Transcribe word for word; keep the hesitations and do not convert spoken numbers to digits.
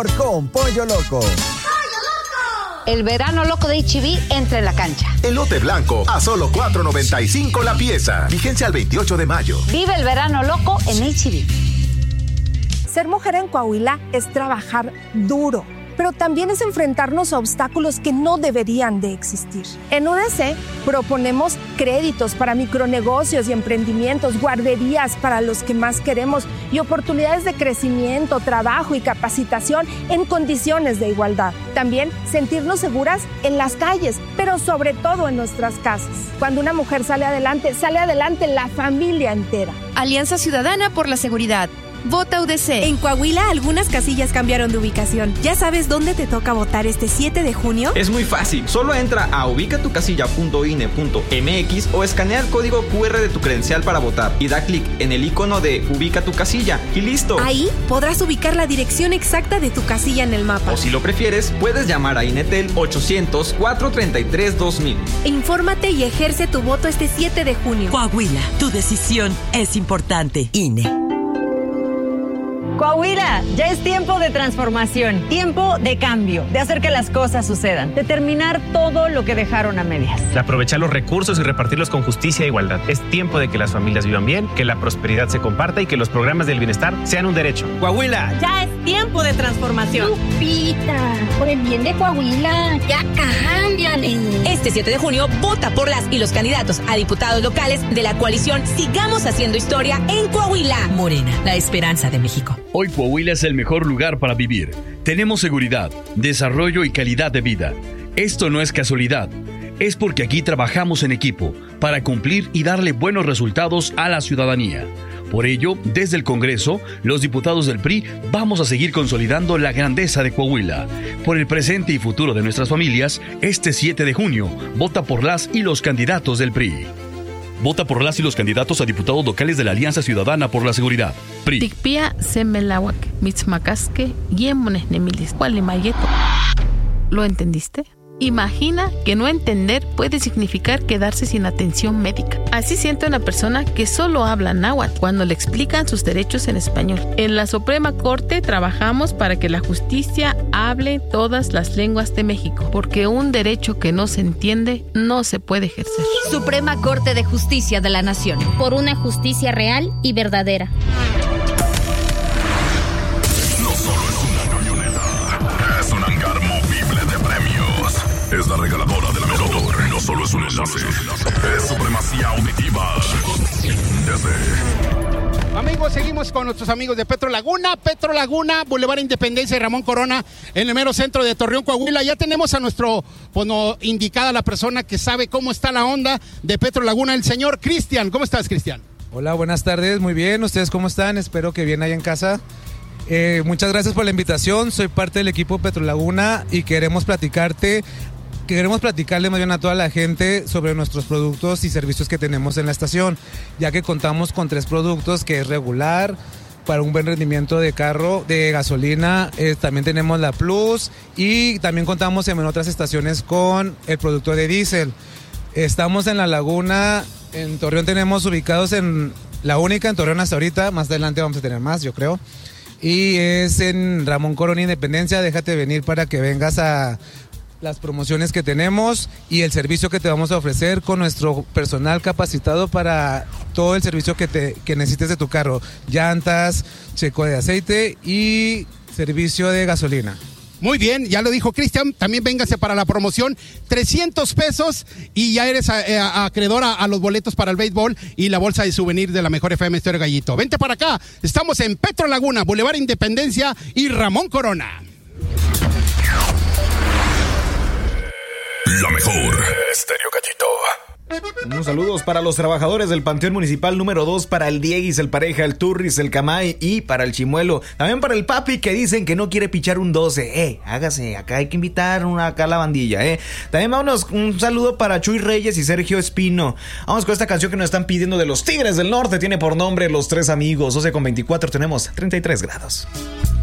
Con Pollo Loco. El verano loco de H E B entra en la cancha. Elote blanco a solo cuatro noventa y cinco la pieza. Vigencia al veintiocho de mayo. Vive el verano loco en H E B. Ser mujer en Coahuila es trabajar duro, pero también es enfrentarnos a obstáculos que no deberían de existir. En U D C proponemos créditos para micronegocios y emprendimientos, guarderías para los que más queremos y oportunidades de crecimiento, trabajo y capacitación en condiciones de igualdad. También sentirnos seguras en las calles, pero sobre todo en nuestras casas. Cuando una mujer sale adelante, sale adelante la familia entera. Alianza Ciudadana por la Seguridad. Vota U D C. En Coahuila, algunas casillas cambiaron de ubicación. ¿Ya sabes dónde te toca votar este siete de junio? Es muy fácil. Solo entra a ubicatucasilla punto i n e punto m x o escanea el código cu erre de tu credencial para votar y da clic en el icono de Ubica tu casilla y listo. Ahí podrás ubicar la dirección exacta de tu casilla en el mapa. O si lo prefieres, puedes llamar a Inetel ochocientos, cuatrocientos treinta y tres, dos mil. Infórmate y ejerce tu voto este siete de junio. Coahuila, tu decisión es importante. I N E. Coahuila, ya es tiempo de transformación, tiempo de cambio, de hacer que las cosas sucedan, de terminar todo lo que dejaron a medias. De aprovechar los recursos y repartirlos con justicia e igualdad. Es tiempo de que las familias vivan bien, que la prosperidad se comparta y que los programas del bienestar sean un derecho. Coahuila. Ya es tiempo de transformación. Lupita, por el bien de Coahuila, ya cámbiale. Este siete de junio, vota por las y los candidatos a diputados locales de la coalición Sigamos Haciendo Historia en Coahuila. Morena, la esperanza de México. Hoy Coahuila es el mejor lugar para vivir. Tenemos seguridad, desarrollo y calidad de vida. Esto no es casualidad. Es porque aquí trabajamos en equipo para cumplir y darle buenos resultados a la ciudadanía. Por ello, desde el Congreso, los diputados del P R I vamos a seguir consolidando la grandeza de Coahuila. Por el presente y futuro de nuestras familias, este siete de junio, vota por las y los candidatos del P R I. Vota por las y los candidatos a diputados locales de la Alianza Ciudadana por la Seguridad. P R I. Tikpia semelawak, mitzmakaske, yemones nemilis, cualimayeto. ¿Lo entendiste? Imagina que no entender puede significar quedarse sin atención médica. Así siente una persona que solo habla náhuatl cuando le explican sus derechos en español. En la Suprema Corte trabajamos para que la justicia hable todas las lenguas de México, porque un derecho que no se entiende no se puede ejercer. Suprema Corte de Justicia de la Nación. Por una justicia real y verdadera. Es la regaladora de la mejor. No solo es un enlace, es supremacía auditiva. Desde... Amigos, seguimos con nuestros amigos de Petro Laguna. Petro Laguna, Boulevard Independencia y Ramón Corona, en el mero centro de Torreón, Coahuila. Ya tenemos a nuestro, pues no, indicada la persona que sabe cómo está la onda de Petro Laguna, el señor Cristian. ¿Cómo estás, Cristian? Hola, buenas tardes. Muy bien. ¿Ustedes cómo están? Espero que bien allá en casa. Eh, muchas gracias por la invitación. Soy parte del equipo Petro Laguna y queremos platicarte... Queremos platicarle más bien a toda la gente sobre nuestros productos y servicios que tenemos en la estación, ya que contamos con tres productos que es regular, para un buen rendimiento de carro, de gasolina, eh, también tenemos la Plus y también contamos en otras estaciones con el producto de diésel. Estamos en La Laguna, en Torreón tenemos ubicados en la única en Torreón hasta ahorita, más adelante vamos a tener más, yo creo. Y es en Ramón Corona Independencia, déjate venir para que vengas a las promociones que tenemos y el servicio que te vamos a ofrecer con nuestro personal capacitado para todo el servicio que, te, que necesites de tu carro. Llantas, checo de aceite y servicio de gasolina. Muy bien, ya lo dijo Cristian, también véngase para la promoción, trescientos pesos y ya eres a, a, acreedor a, a los boletos para el béisbol y la bolsa de souvenir de la mejor F M Estéreo Gallito. Vente para acá, estamos en Petro Laguna, Boulevard Independencia y Ramón Corona. La mejor Estéreo Gallito. Unos saludos para los trabajadores del Panteón Municipal número dos, para el Dieguis, el Pareja, el Turris, el Camay y para el Chimuelo. También para el Papi que dicen que no quiere pichar un doce. Eh, hágase, acá hay que invitar una acá a la bandilla, eh. También vámonos, un saludo para Chuy Reyes y Sergio Espino. Vamos con esta canción que nos están pidiendo de los Tigres del Norte. Tiene por nombre Los Tres Amigos. doce con veinticuatro, tenemos treinta y tres grados.